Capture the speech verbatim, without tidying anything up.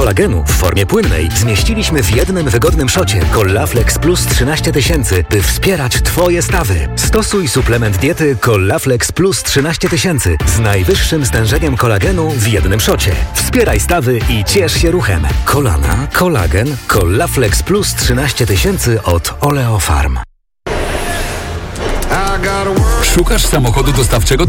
kolagenu w formie płynnej zmieściliśmy w jednym wygodnym szocie Collaflex Plus trzynaście tysięcy, by wspierać Twoje stawy. Stosuj suplement diety Collaflex Plus trzynaście tysięcy z najwyższym stężeniem kolagenu w jednym szocie. Wspieraj stawy i ciesz się ruchem. Kolana, kolagen, Collaflex Plus trzynaście tysięcy od Oleofarm. Szukasz samochodu dostawczego